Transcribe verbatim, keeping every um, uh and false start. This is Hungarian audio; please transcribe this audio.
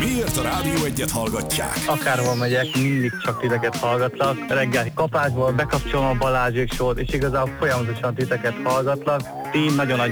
Miért a Rádió Egyet hallgatják? Akárhol megyek, mindig csak titeket hallgatlak. Reggel kapásból bekapcsolom a Balázsék sót, és igazából folyamatosan titeket hallgatlak. Ti nagyon